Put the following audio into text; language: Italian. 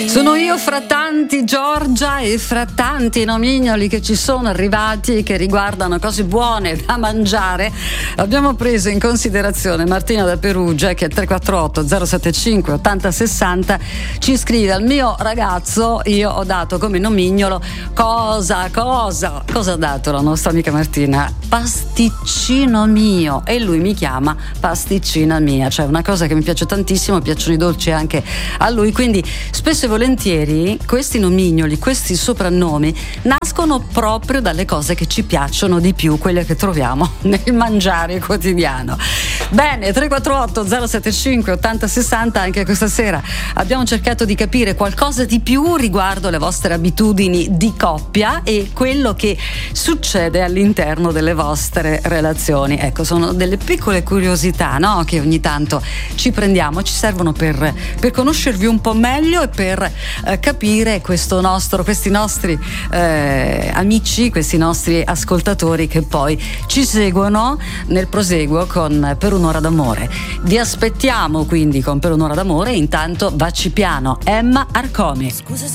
Sono io fra tanti Giorgia e fra tanti nomignoli che ci sono arrivati e che riguardano cose buone da mangiare. Abbiamo preso in considerazione Martina da Perugia che al 348 075 8060 ci scrive: al mio ragazzo io ho dato come nomignolo cosa ha dato la nostra amica Martina? Pasticcino mio, e lui mi chiama pasticcina mia, cioè una cosa che mi piace tantissimo, piacciono i dolci anche a lui, quindi spesso e volentieri questi nomignoli, questi soprannomi nascono proprio dalle cose che ci piacciono di più, quelle che troviamo nel mangiare quotidiano. Bene, 348 075 8060, anche questa sera abbiamo cercato di capire qualcosa di più riguardo le vostre abitudini di coppia e quello che succede all'interno delle vostre relazioni. Ecco, sono delle piccole curiosità, no? Che ogni tanto ci prendiamo, ci servono per conoscervi un po' meglio e per capire questi nostri amici, questi nostri ascoltatori che poi ci seguono nel proseguo con Per un'ora d'amore. Vi aspettiamo quindi con Per un'ora d'amore, intanto vacci piano, Emma Arcomi.